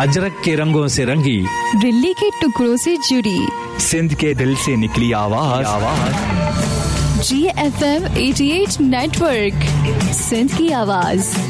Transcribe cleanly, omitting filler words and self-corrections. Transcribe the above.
अजरक के रंगों से रंगी, दिल्ली के टुकड़ों से जुड़ी, सिंध के दिल से निकली आवाज GFM 88 नेटवर्क, सिंध की आवाज।